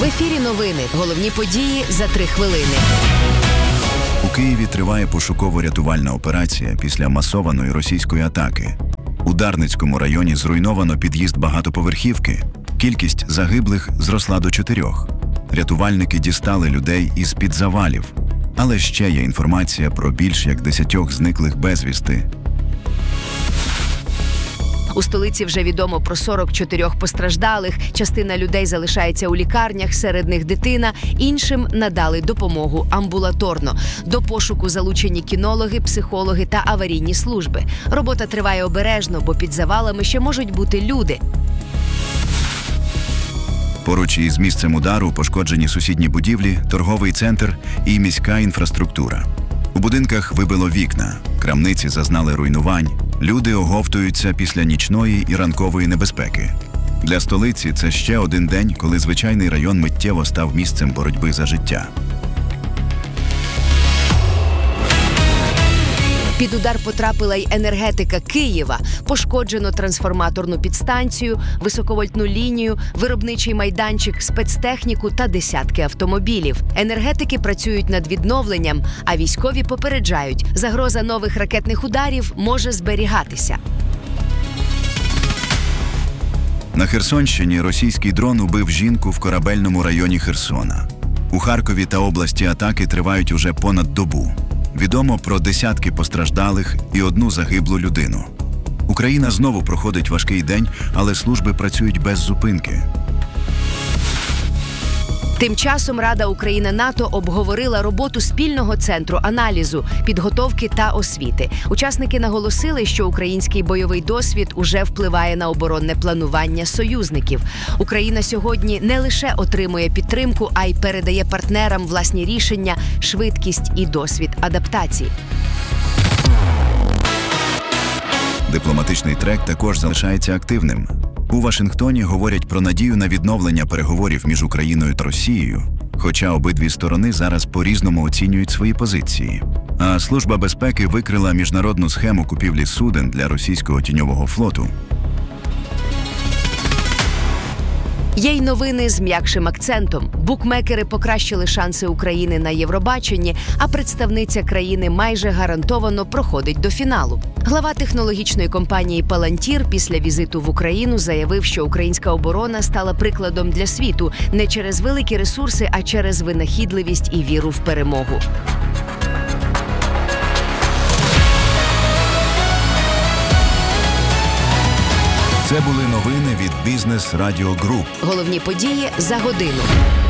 В ефірі новини. Головні події за 3 хвилини. У Києві триває пошуково-рятувальна операція після масованої російської атаки. У Дарницькому районі зруйновано під'їзд багатоповерхівки. Кількість загиблих зросла до 4. Рятувальники дістали людей із-під завалів. Але ще є інформація про більш як 10 зниклих безвісти. У столиці вже відомо про 44 постраждалих. Частина людей залишається у лікарнях, серед них дитина. Іншим надали допомогу амбулаторно. До пошуку залучені кінологи, психологи та аварійні служби. Робота триває обережно, бо під завалами ще можуть бути люди. Поруч із місцем удару пошкоджені сусідні будівлі, торговий центр і міська інфраструктура. У будинках вибило вікна, крамниці зазнали руйнувань, люди оговтуються після нічної і ранкової небезпеки. Для столиці це ще один день, коли звичайний район миттєво став місцем боротьби за життя. Під удар потрапила й енергетика Києва. Пошкоджено трансформаторну підстанцію, високовольтну лінію, виробничий майданчик, спецтехніку та десятки автомобілів. Енергетики працюють над відновленням, а військові попереджають, загроза нових ракетних ударів може зберігатися. На Херсонщині російський дрон убив жінку в корабельному районі Херсона. У Харкові та області атаки тривають уже понад добу. Відомо про десятки постраждалих і 1 загиблу людину. Україна знову проходить важкий день, але служби працюють без зупинки. Тим часом Рада Україна-НАТО обговорила роботу спільного центру аналізу, підготовки та освіти. Учасники наголосили, що український бойовий досвід уже впливає на оборонне планування союзників. Україна сьогодні не лише отримує підтримку, а й передає партнерам власні рішення, швидкість і досвід адаптації. Дипломатичний трек також залишається активним. У Вашингтоні говорять про надію на відновлення переговорів між Україною та Росією, хоча обидві сторони зараз по-різному оцінюють свої позиції. А Служба безпеки викрила міжнародну схему купівлі суден для російського тіньового флоту. Є й новини з м'якшим акцентом. Букмекери покращили шанси України на Євробаченні, а представниця країни майже гарантовано проходить до фіналу. Глава технологічної компанії «Палантір» після візиту в Україну заявив, що українська оборона стала прикладом для світу не через великі ресурси, а через винахідливість і віру в перемогу. Це були новини від Бізнес Радіо Груп. Головні події за годину.